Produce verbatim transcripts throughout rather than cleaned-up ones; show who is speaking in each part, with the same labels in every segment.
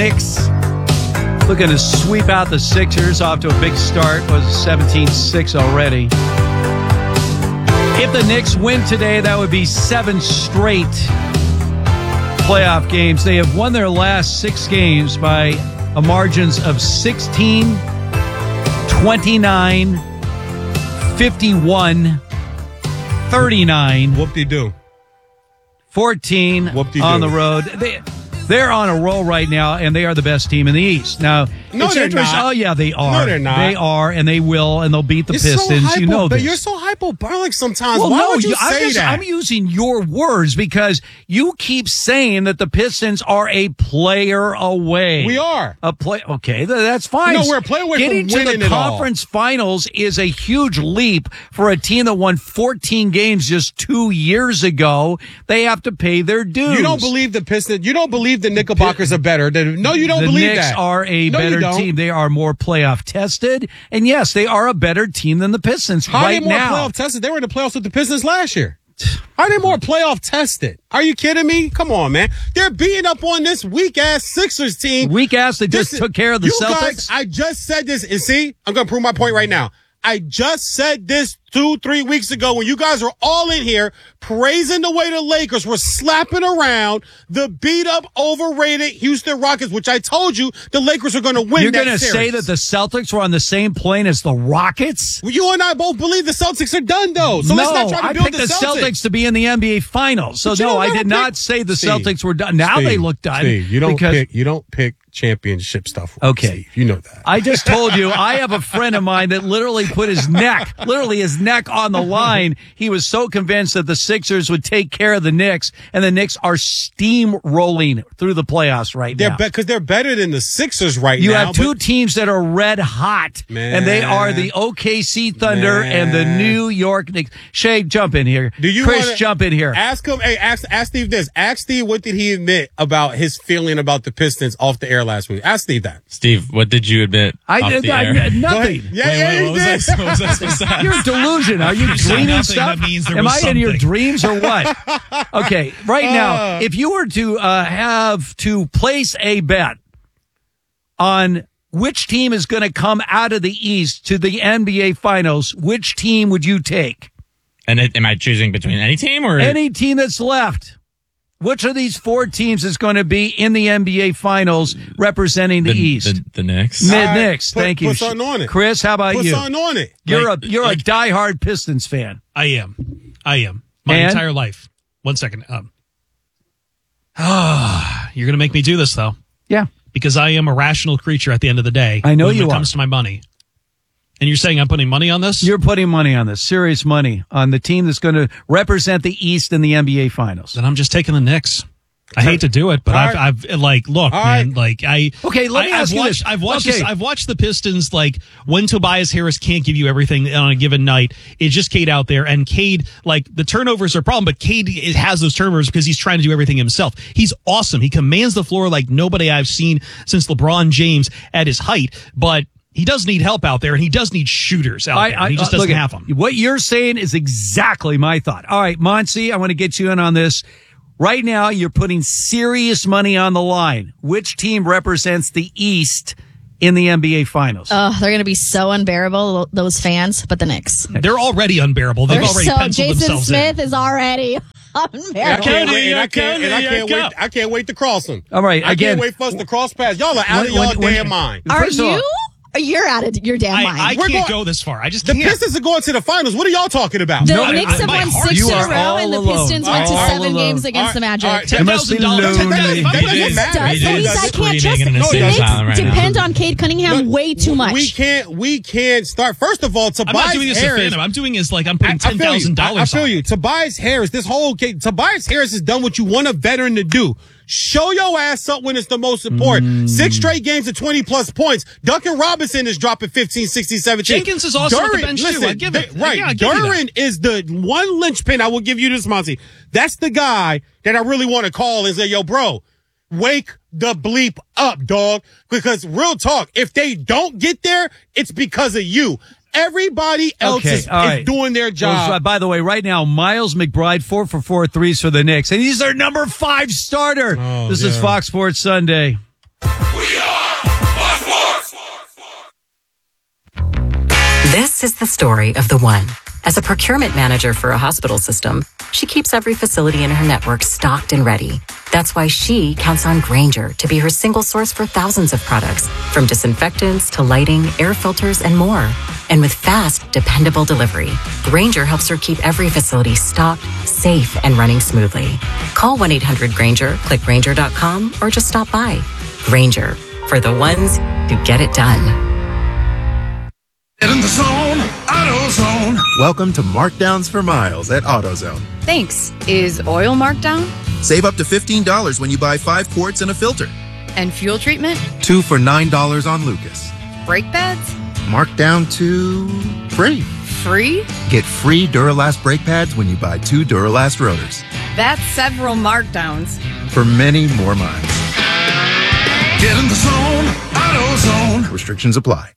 Speaker 1: Knicks looking to sweep out the Sixers, off to a big start. Was seventeen six already. If the Knicks win today, that would be seven straight playoff games. They have won their last six games by a margins of sixteen, twenty-nine, fifty-one, thirty-nine.
Speaker 2: Whoop-de-doo.
Speaker 1: fourteen
Speaker 2: Whoop-de-doo.
Speaker 1: on the road. They, they're on a roll right now, and they are the best team in the East. Now,
Speaker 2: No,
Speaker 1: it's
Speaker 2: they're
Speaker 1: interesting.
Speaker 2: not.
Speaker 1: Oh, yeah, they are.
Speaker 2: No, they're not.
Speaker 1: They are, and they will, and they'll beat the
Speaker 2: You're
Speaker 1: Pistons.
Speaker 2: So hypo,
Speaker 1: you know
Speaker 2: but
Speaker 1: this.
Speaker 2: you're so hyperbolic sometimes.
Speaker 1: Well,
Speaker 2: Why
Speaker 1: no,
Speaker 2: would you
Speaker 1: I'm
Speaker 2: say
Speaker 1: just,
Speaker 2: that?
Speaker 1: I'm using your words because you keep saying that the Pistons are a player away.
Speaker 2: We are.
Speaker 1: A play. Okay, th- that's fine.
Speaker 2: No, we're a player away
Speaker 1: Getting
Speaker 2: from
Speaker 1: to
Speaker 2: winning
Speaker 1: the
Speaker 2: it all.
Speaker 1: conference finals is a huge leap for a team that won fourteen games just two years ago. They have to pay their dues.
Speaker 2: You don't believe the Pistons. You don't believe the Knickerbockers are better. Than, no, you don't
Speaker 1: the
Speaker 2: believe
Speaker 1: Knicks
Speaker 2: that.
Speaker 1: are a
Speaker 2: no,
Speaker 1: better
Speaker 2: you don't.
Speaker 1: team. They are more playoff tested, and yes, they are a better team than the Pistons
Speaker 2: How
Speaker 1: right
Speaker 2: are they more
Speaker 1: now.
Speaker 2: playoff tested? They were in the playoffs with the Pistons last year. How are they more playoff tested? Are you kidding me? Come on, man. They're beating up on this weak ass Sixers team.
Speaker 1: Weak ass that just
Speaker 2: This-
Speaker 1: took care of the
Speaker 2: you
Speaker 1: Celtics.
Speaker 2: Guys, I just said this, and see, I'm going to prove my point right now. I just said this two, three weeks ago when you guys were all in here praising the way the Lakers were slapping around the beat up, overrated Houston Rockets, which I told you the Lakers are going to win.
Speaker 1: You're
Speaker 2: going
Speaker 1: going
Speaker 2: to
Speaker 1: to say that the Celtics were on the same plane as the Rockets?
Speaker 2: You and I both believe the Celtics are done, though. So
Speaker 1: no,
Speaker 2: let's not try to
Speaker 1: I
Speaker 2: build
Speaker 1: picked
Speaker 2: the
Speaker 1: the
Speaker 2: Celtics.
Speaker 1: Celtics to be in the N B A Finals. So
Speaker 2: But you
Speaker 1: no,
Speaker 2: don't
Speaker 1: I
Speaker 2: ever
Speaker 1: did not
Speaker 2: pick-
Speaker 1: say the
Speaker 2: Steve,
Speaker 1: Celtics were done. Now
Speaker 2: Steve,
Speaker 1: they look done.
Speaker 2: Steve, you don't
Speaker 1: because
Speaker 2: pick. You don't pick championship stuff.
Speaker 1: Okay.
Speaker 2: Steve, you know that.
Speaker 1: I just told you I have a friend of mine that literally put his neck, literally his neck on the line. He was so convinced that the Sixers would take care of the Knicks, and the Knicks are steamrolling through the playoffs right
Speaker 2: They're
Speaker 1: now.
Speaker 2: because they're better than the Sixers right
Speaker 1: You
Speaker 2: now.
Speaker 1: have two
Speaker 2: but-
Speaker 1: teams that are red hot,
Speaker 2: Man.
Speaker 1: and they are the O K C Thunder
Speaker 2: Man.
Speaker 1: and the New York Knicks. Shay, jump in here.
Speaker 2: Do you
Speaker 1: Chris,
Speaker 2: wanna-
Speaker 1: jump in here.
Speaker 2: Ask him. Hey, ask ask Steve this. Ask Steve what did he admit about his feeling about the Pistons off the air last week. Ask Steve that.
Speaker 3: Steve, what did you admit?
Speaker 1: I
Speaker 3: off
Speaker 1: did
Speaker 3: the
Speaker 1: I,
Speaker 3: air?
Speaker 1: nothing.
Speaker 2: Yeah,
Speaker 3: Wait,
Speaker 2: yeah,
Speaker 3: wait,
Speaker 2: he
Speaker 3: what was
Speaker 2: did.
Speaker 3: that? What was that supposed to say?
Speaker 1: You're a delusion. Are you
Speaker 3: You say
Speaker 1: dreaming
Speaker 3: nothing,
Speaker 1: stuff?
Speaker 3: that means there
Speaker 1: Am
Speaker 3: was
Speaker 1: I in your
Speaker 3: something.
Speaker 1: dreams or what? Okay, right now, if you were to uh, have to place a bet on which team is going to come out of the East to the N B A Finals, which team would you take?
Speaker 3: And it, am I choosing between any team or
Speaker 1: Any team that's left. Which of these four teams is going to be in the N B A Finals representing the,
Speaker 3: the
Speaker 1: East?
Speaker 3: The, the Knicks.
Speaker 1: Mid
Speaker 2: All right,
Speaker 1: Knicks.
Speaker 2: put-
Speaker 1: Thank you,
Speaker 2: put something on it.
Speaker 1: Chris. How about
Speaker 2: Put
Speaker 1: you?
Speaker 2: something on it.
Speaker 1: You're
Speaker 3: Like-
Speaker 1: a you're
Speaker 3: like-
Speaker 1: a diehard Pistons fan.
Speaker 4: I am. I am. My
Speaker 1: And?
Speaker 4: entire life. One second. Um, ah, you're going to make me do this, though,
Speaker 1: Yeah,
Speaker 4: because I am a rational creature at the end of the day.
Speaker 1: I know
Speaker 4: when
Speaker 1: you
Speaker 4: it
Speaker 1: are.
Speaker 4: comes to my money. And you're saying I'm putting money on this?
Speaker 1: you're putting money on this, serious money on the team that's going to represent the East in the N B A Finals.
Speaker 4: Then I'm just taking the Knicks. I hate to do it, but
Speaker 2: All
Speaker 4: I've,
Speaker 2: right.
Speaker 4: I've like, look,
Speaker 2: All
Speaker 4: man,
Speaker 2: right.
Speaker 4: like I.
Speaker 1: Okay, let me
Speaker 4: I,
Speaker 1: ask
Speaker 4: I've
Speaker 1: you
Speaker 4: watched,
Speaker 1: this.
Speaker 4: I've watched
Speaker 1: Okay.
Speaker 4: this. I've watched the Pistons. Like when Tobias Harris can't give you everything on a given night, it's just Cade out there, and Cade, like the turnovers are a problem, but Cade is- has those turnovers because he's trying to do everything himself. He's awesome. He commands the floor like nobody I've seen since LeBron James at his height, but. He does need help out there, and he does need shooters out there. He just
Speaker 1: uh,
Speaker 4: doesn't
Speaker 1: look,
Speaker 4: have them.
Speaker 1: What you're saying is exactly my thought. All right, Monty, I want to get you in on this. Right now, you're putting serious money on the line. Which team represents the East in the N B A Finals?
Speaker 5: Oh, they're going to be so unbearable, those fans, but the Knicks.
Speaker 4: They're already unbearable. They've
Speaker 5: They're
Speaker 4: already
Speaker 5: so,
Speaker 4: penciled
Speaker 5: Jason
Speaker 4: themselves
Speaker 5: Smith
Speaker 4: in.
Speaker 5: is already
Speaker 2: I
Speaker 5: unbearable.
Speaker 2: can't wait. And I
Speaker 3: Cody,
Speaker 2: can't, and I can't
Speaker 3: Cody,
Speaker 2: wait. I can't wait to cross them.
Speaker 1: All right,
Speaker 2: I
Speaker 1: again-
Speaker 2: can't wait for us to cross paths. Y'all are out of
Speaker 1: When-
Speaker 2: y'all
Speaker 1: when- when-
Speaker 2: damn mind.
Speaker 5: Are
Speaker 1: First of all-
Speaker 5: you? You're out of your damn
Speaker 4: I,
Speaker 5: mind.
Speaker 4: I
Speaker 2: We're
Speaker 4: can't
Speaker 2: going-
Speaker 4: go this far. I just
Speaker 2: The
Speaker 4: can't.
Speaker 2: Pistons are going to the finals. What are y'all talking about?
Speaker 5: the
Speaker 4: No, I-
Speaker 5: Knicks have
Speaker 4: my
Speaker 5: won
Speaker 4: heart-
Speaker 5: six
Speaker 1: You
Speaker 5: in a
Speaker 1: are
Speaker 5: row,
Speaker 1: all
Speaker 5: and the
Speaker 1: alone.
Speaker 5: Pistons went to
Speaker 1: All
Speaker 5: seven
Speaker 1: alone.
Speaker 5: games against
Speaker 2: All
Speaker 5: the
Speaker 2: right,
Speaker 5: Magic.
Speaker 2: all right.
Speaker 4: ten
Speaker 1: must be
Speaker 4: thousand dollars.
Speaker 1: lonely.
Speaker 2: That
Speaker 5: It
Speaker 2: doesn't
Speaker 5: just
Speaker 2: matter.
Speaker 5: does.
Speaker 2: It
Speaker 5: So he's,
Speaker 2: doesn't-
Speaker 5: I can't
Speaker 3: screaming
Speaker 5: trust
Speaker 3: in
Speaker 5: it.
Speaker 3: an
Speaker 5: The
Speaker 2: assist
Speaker 5: Knicks
Speaker 3: island right now.
Speaker 5: depend on Cade Cunningham
Speaker 2: Look,
Speaker 5: way too much.
Speaker 2: We can't. We can't start. First of all,
Speaker 4: I'm
Speaker 2: Tobias
Speaker 4: not doing this
Speaker 2: Harris.
Speaker 4: to fan him. I'm doing is like I'm putting
Speaker 2: I- I
Speaker 4: ten
Speaker 2: feel you.
Speaker 4: thousand
Speaker 2: I, I
Speaker 4: dollars.
Speaker 2: feel you. Tobias Harris, this whole game, Tobias Harris has done what you want a veteran to do. Show your ass up when it's the most important.
Speaker 4: Mm.
Speaker 2: Six straight games of twenty plus points. Duncan Robinson is dropping fifteen, sixteen, seventeen.
Speaker 4: Jenkins is also at the bench, too.
Speaker 2: listen,
Speaker 4: I give it.
Speaker 2: th- Right.
Speaker 4: Yeah, I give you that.
Speaker 2: Duran is the one linchpin. I will give you this, Monty. That's the guy that I really want to call and say, yo, bro, wake the bleep up, dog. Because real talk, if they don't get there, it's because of you. Everybody else
Speaker 1: Okay,
Speaker 2: is,
Speaker 1: all
Speaker 2: is
Speaker 1: right.
Speaker 2: doing their job.
Speaker 1: Well, by the way, right now, Miles McBride, four for four threes for the Knicks, and he's their number five starter.
Speaker 2: Oh,
Speaker 1: this is
Speaker 2: yeah.
Speaker 1: Fox Sports Sunday.
Speaker 6: This is the story of the one. As a procurement manager for a hospital system, she keeps every facility in her network stocked and ready. That's why she counts on Grainger to be her single source for thousands of products, from disinfectants to lighting, air filters, and more. And with fast, dependable delivery, Grainger helps her keep every facility stocked, safe, and running smoothly. Call one eight hundred Grainger, click Grainger dot com, or just stop by. Grainger, for the ones who get it done.
Speaker 7: In the zone, AutoZone. Welcome to Markdowns for Miles at AutoZone.
Speaker 8: Thanks. Is oil marked down?
Speaker 7: Save up to fifteen dollars when you buy five quarts and a filter.
Speaker 8: And fuel treatment?
Speaker 7: Two for nine dollars on Lucas.
Speaker 8: Brake pads?
Speaker 7: Marked down to free.
Speaker 8: Free?
Speaker 7: Get free Duralast brake pads when you buy two Duralast rotors.
Speaker 8: That's several markdowns.
Speaker 7: For many more miles.
Speaker 9: Get in the zone, AutoZone.
Speaker 7: Restrictions apply.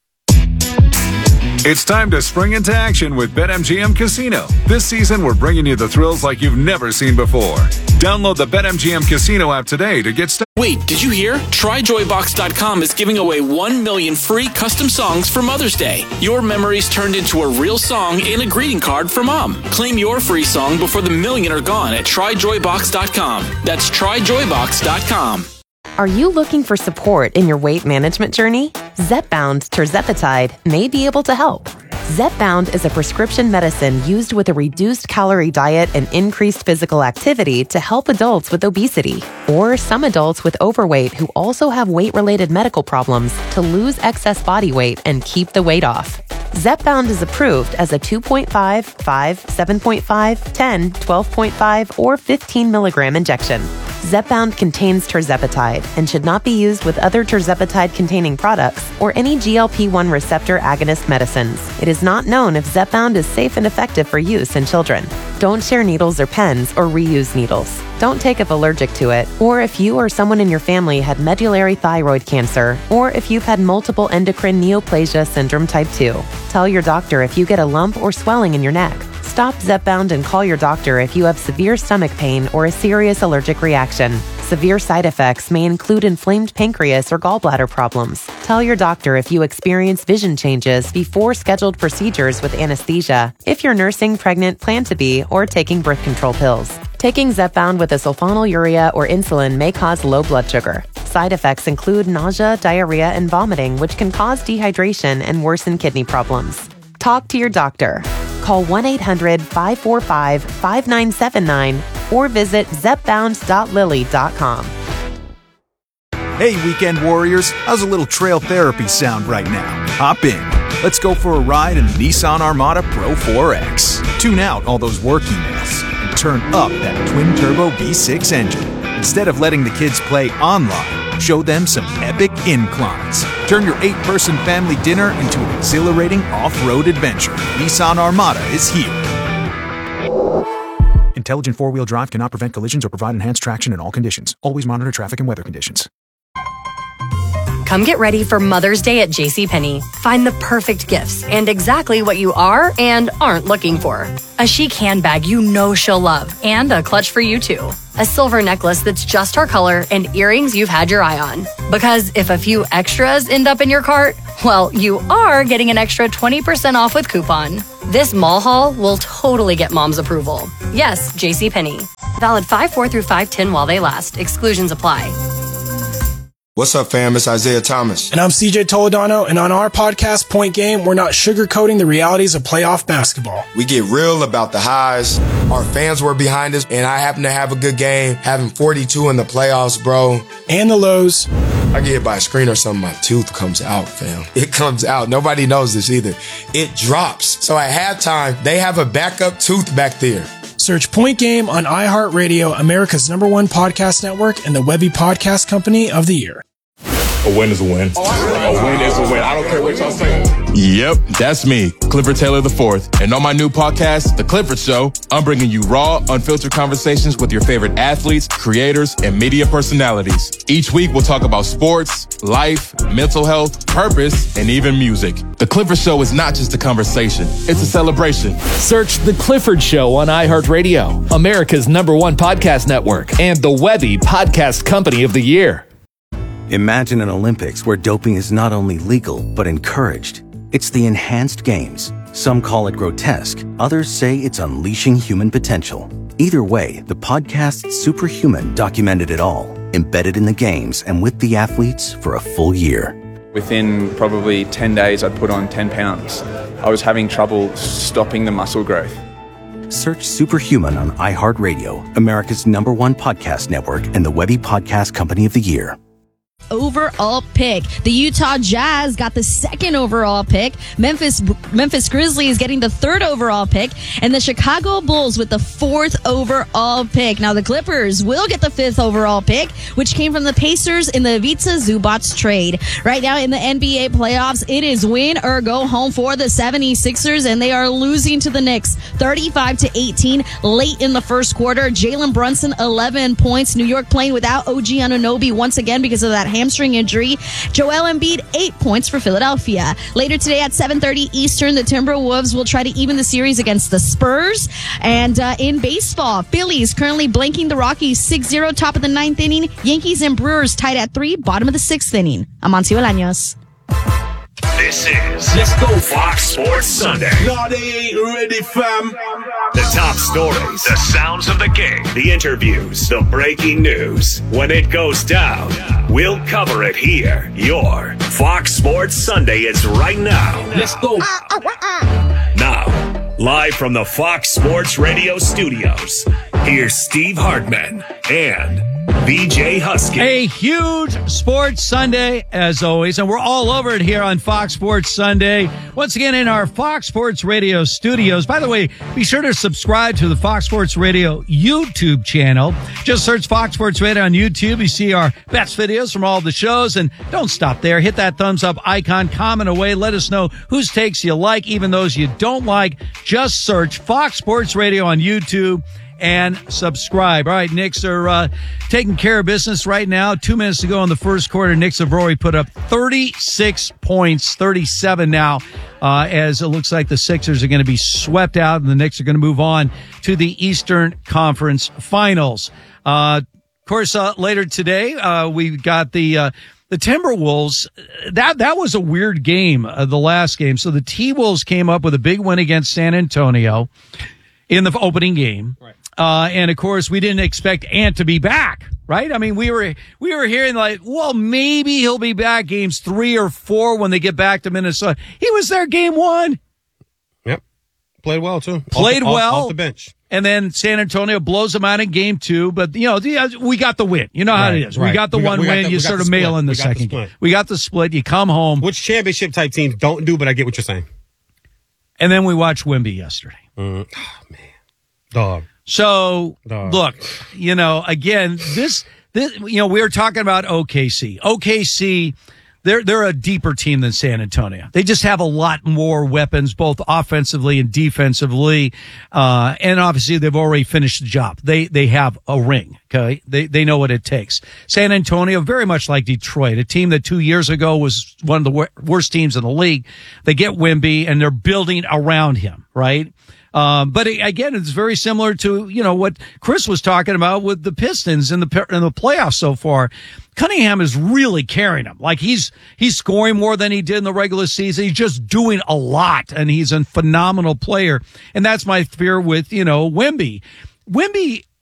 Speaker 10: It's time to spring into action with BetMGM Casino. This season, we're bringing you the thrills like you've never seen before. Download the BetMGM Casino app today to get started.
Speaker 11: Wait, did you hear? Try Joy Box dot com is giving away one million free custom songs for Mother's Day. Your memories turned into a real song and a greeting card for Mom. Claim your free song before the million are gone at Try Joy Box dot com. That's Try Joy Box dot com.
Speaker 12: Are you looking for support in your weight management journey? Zepbound Tirzepatide may be able to help. Zepbound is a prescription medicine used with a reduced calorie diet and increased physical activity to help adults with obesity, or some adults with overweight who also have weight-related medical problems to lose excess body weight and keep the weight off. Zepbound is approved as a two point five, five, seven point five, ten, twelve point five, or fifteen milligram injection. Zepbound contains tirzepatide and should not be used with other tirzepatide-containing products or any G L P one receptor agonist medicines. It is not known if Zepbound is safe and effective for use in children. Don't share needles or pens or reuse needles. Don't take if allergic to it, or if you or someone in your family had medullary thyroid cancer, or if you've had multiple endocrine neoplasia syndrome type two. Tell your doctor if you get a lump or swelling in your neck. Stop Zepbound and call your doctor if you have severe stomach pain or a serious allergic reaction. Severe side effects may include inflamed pancreas or gallbladder problems. Tell your doctor if you experience vision changes before scheduled procedures with anesthesia, if you're nursing, pregnant, plan to be, or taking birth control pills. Taking Zepbound with a sulfonylurea or insulin may cause low blood sugar. Side effects include nausea, diarrhea, and vomiting, which can cause dehydration and worsen kidney problems. Talk to your doctor. Call one eight hundred, five four five, five nine seven nine or visit zepbound dot lilly dot com.
Speaker 13: Hey, weekend warriors, how's a little trail therapy sound right now? Hop in. Let's go for a ride in the Nissan Armada Pro four X. Tune out all those work emails and turn up that twin-turbo V six engine. Instead of letting the kids play online, show them some epic inclines. Turn your eight-person family dinner into an exhilarating off-road adventure. Nissan Armada is here. Intelligent four-wheel drive cannot prevent collisions or provide enhanced traction in all conditions. Always monitor traffic and weather conditions.
Speaker 14: Come get ready for Mother's Day at JCPenney. Find the perfect gifts and exactly what you are and aren't looking for. A chic handbag you know she'll love, and a clutch for you too. A silver necklace that's just her color, and earrings you've had your eye on. Because if a few extras end up in your cart, well, you are getting an extra twenty percent off with coupon. This mall haul will totally get mom's approval. Yes, JCPenney. Valid five four through five ten while they last. Exclusions apply.
Speaker 15: What's up, fam? It's Isaiah Thomas.
Speaker 16: And I'm C J Toledano, and on our podcast, Point Game, we're not sugarcoating the realities of playoff basketball.
Speaker 15: We get real about the highs. Our fans were behind us, and I happen to have a good game, having forty-two in the playoffs, bro.
Speaker 16: And the lows.
Speaker 15: I get hit by a screen or something, my tooth comes out, fam. It comes out. Nobody knows this either. It drops. So at halftime, they have a backup tooth back there.
Speaker 16: Search Point Game on iHeartRadio, America's number one podcast network, and the Webby Podcast Company of the Year.
Speaker 17: A win is a win. A win is a win. I don't care what y'all say. Yep, that's me, Clifford Taylor the fourth. And on my new podcast, The Clifford Show, I'm bringing you raw, unfiltered conversations with your favorite athletes, creators, and media personalities. Each week, we'll talk about sports, life, mental health, purpose, and even music. The Clifford Show is not just a conversation. It's a celebration.
Speaker 18: Search The Clifford Show on iHeartRadio, America's number one podcast network, and the Webby Podcast Company of the Year.
Speaker 19: Imagine an Olympics where doping is not only legal, but encouraged. It's the enhanced games. Some call it grotesque. Others say it's unleashing human potential. Either way, the podcast Superhuman documented it all, embedded in the games and with the athletes for a full year.
Speaker 20: Within probably ten days, I'd put on ten pounds. I was having trouble stopping the muscle growth.
Speaker 19: Search Superhuman on iHeartRadio, America's number one podcast network and the Webby Podcast Company of the Year.
Speaker 5: Overall pick. The Utah Jazz got the second overall pick. Memphis Memphis Grizzlies getting the third overall pick. And the Chicago Bulls with the fourth overall pick. Now the Clippers will get the fifth overall pick, which came from the Pacers in the Ivica Zubac trade. Right now in the N B A playoffs, it is win or go home for the seventy-sixers, and they are losing to the Knicks thirty-five to eighteen late in the first quarter. Jalen Brunson, eleven points. New York playing without O G Anunoby once again because of that hamstring injury. Joel Embiid, eight points for Philadelphia. Later today at seven thirty Eastern, the Timberwolves will try to even the series against the Spurs. And uh, in baseball, Phillies currently blanking the Rockies six zero, top of the ninth inning. Yankees and Brewers tied at three, bottom of the sixth inning. Amancio Bolaños.
Speaker 9: This is Let's Go Fox Sports Sunday. No, they ain't ready, fam. The top stories, the sounds of the game, the interviews, the breaking news. When it goes down, we'll cover it here. Your Fox Sports Sunday is right now. Let's go. Now, live from the Fox Sports Radio studios, here's Steve Hartman and B J Husky.
Speaker 1: A huge sports Sunday, as always, and we're all over it here on Fox Sports Sunday. Once again, in our Fox Sports Radio studios. By the way, be sure to subscribe to the Fox Sports Radio YouTube channel. Just search Fox Sports Radio on YouTube. You see our best videos from all the shows, and don't stop there. Hit that thumbs up icon, comment away. Let us know whose takes you like, even those you don't like. Just search Fox Sports Radio on YouTube and subscribe. All right, Knicks are uh, taking care of business right now. Two minutes to go in the first quarter. Knicks have already put up thirty-six points, thirty-seven now, uh, as it looks like the Sixers are going to be swept out and the Knicks are going to move on to the Eastern Conference Finals. Uh, of course, uh, later today, uh, we've got the uh, the Timberwolves. That that was a weird game, uh, the last game. So the T-Wolves came up with a big win against San Antonio in the opening game. Right. Uh, and of course, we didn't expect Ant to be back, right? I mean, we were, we were hearing like, well, maybe he'll be back games three or four when they get back to Minnesota. He was there game one.
Speaker 2: Yep. Played well, too.
Speaker 1: Played
Speaker 2: off,
Speaker 1: well.
Speaker 2: Off, off the bench.
Speaker 1: And then San Antonio blows him out in game two. But, you know, we got the win. You know how
Speaker 2: right,
Speaker 1: it is.
Speaker 2: Right.
Speaker 1: We got the
Speaker 2: we got,
Speaker 1: one
Speaker 2: we got
Speaker 1: win.
Speaker 2: the,
Speaker 1: you sort of mail in the second the game. We got the split. You come home.
Speaker 2: Which championship type teams don't do, but I get what you're saying.
Speaker 1: And then we watched Wemby yesterday.
Speaker 2: Mm. Oh, man. Dog.
Speaker 1: So,
Speaker 2: Dog.
Speaker 1: look, you know, again, this, this, you know, we were talking about O K C. O K C, they're, they're a deeper team than San Antonio. They just have a lot more weapons, both offensively and defensively. Uh, and obviously they've already finished the job. They, they have a ring. Okay. They, they know what it takes. San Antonio, very much like Detroit, a team that two years ago was one of the wor- worst teams in the league. They get Wemby and they're building around him, right? Um, but again, it's very similar to, you know, what Chris was talking about with the Pistons in the, in the playoffs so far. Cunningham is really carrying him. Like he's, he's scoring more than he did in the regular season. He's just doing a lot and he's a phenomenal player. And that's my fear with, you know, Wemby. Wemby,